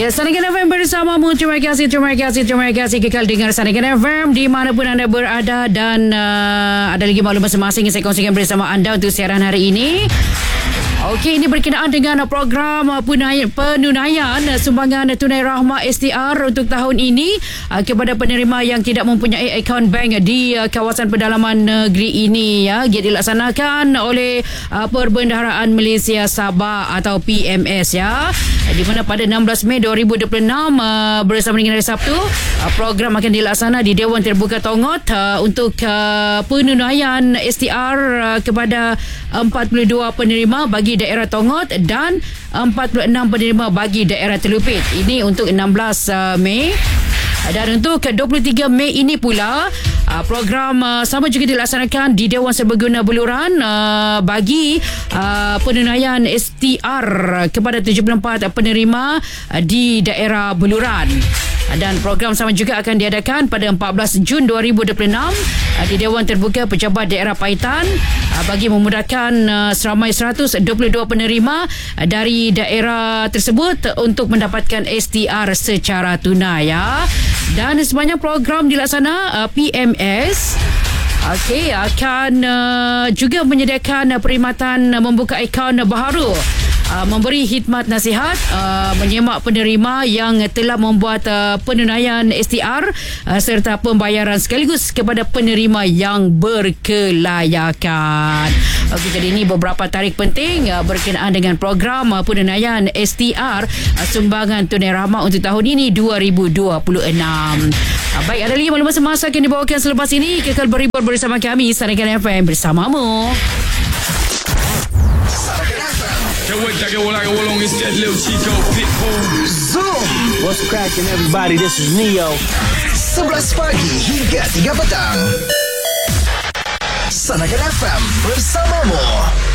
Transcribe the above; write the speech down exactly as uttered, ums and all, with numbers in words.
Ya, Sanakan F M bersamamu. Terima kasih, terima kasih, terima kasih kekal dengar Sanakan F M di manapun anda berada. Dan uh, ada lagi maklumat masing-masing yang saya kongsikan bersama anda untuk siaran hari ini. Okey, ini berkenaan dengan program penunaian sumbangan tunai rahmah S T R untuk tahun ini kepada penerima yang tidak mempunyai akaun bank di kawasan pedalaman negeri ini, ya. Ia dilaksanakan oleh Perbendaharaan Malaysia Sabah atau P M S, ya. Di mana pada enam belas Mei dua ribu dua puluh enam bersama dengan hari Sabtu, program akan dilaksana di Dewan Terbuka Tongot untuk penunaian S T R kepada empat puluh dua penerima bagi daerah Tongot dan empat puluh enam penerima bagi daerah Telupit. Ini untuk enam belas Mei. Dan untuk dua puluh tiga Mei ini pula, program sama juga dilaksanakan di Dewan Serbaguna Beluran bagi penunaian S T R kepada tujuh puluh empat penerima di daerah Beluran. Dan program sama juga akan diadakan pada empat belas Jun dua ribu dua puluh enam di Dewan Terbuka Pejabat Daerah Paitan bagi memudahkan seramai seratus dua puluh dua penerima dari daerah tersebut untuk mendapatkan S T R secara tunai, ya. Dan sebanyak program dilaksana, P M S Okey, akan uh, juga menyediakan perkhidmatan membuka akaun baharu, uh, memberi khidmat nasihat, uh, menyemak penerima yang telah membuat uh, penunaian S T R uh, serta pembayaran sekaligus kepada penerima yang berkelayakan. Okey, jadi ini beberapa tarikh penting uh, berkenaan dengan program uh, penunaian S T R uh, sumbangan tunai rahmah untuk tahun ini dua ribu dua puluh enam. Uh, baik, ada lagi maklumat semasa akan dibawakan selepas ini. Kekal beribur bersama kami Sanakan F M bersamamu. Zoom. What's cracking everybody? This is Neo. sebelas pagi hingga tiga petang. Sanakan F M bersamamu.